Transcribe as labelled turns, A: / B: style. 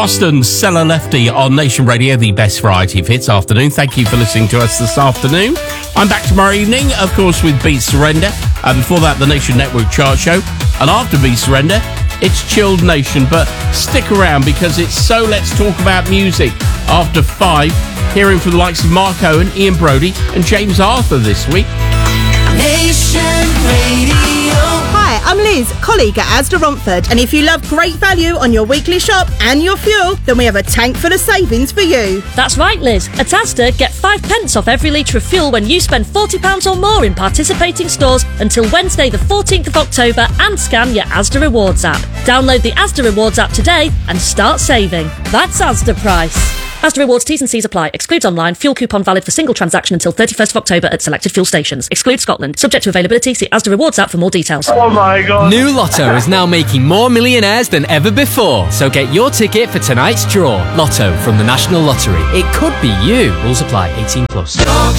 A: Boston Cellar Lefty on Nation Radio, the best variety of hits afternoon. Thank you for listening to us this afternoon. I'm back tomorrow evening, of course, with Beat Surrender. Before that, the Nation Network Chart Show. And after Beat Surrender, it's Chilled Nation. But stick around because it's So Let's Talk About Music. After 5, hearing from the likes of Mark Owen, Ian Brody and James Arthur this week.
B: Nation Radio.
C: Hi, I'm Liz, colleague at Asda Romford, and if you love great value on your weekly shop and your fuel, then we have a tank full of savings for you.
D: That's right, Liz. At Asda, get 5 pence off every litre of fuel when you spend £40 or more in participating stores until Wednesday the 14th of October and scan your Asda Rewards app. Download the Asda Rewards app today and start saving. That's Asda price. Asda Rewards T's and C's apply. Excludes online. Fuel coupon valid for single transaction until 31st of October at selected fuel stations. Excludes Scotland. Subject to availability. See Asda Rewards app for more details.
E: Oh my God.
F: New Lotto is now making more millionaires than ever before. So get your ticket for tonight's draw. Lotto from the National Lottery. It could be you. Rules apply. 18+.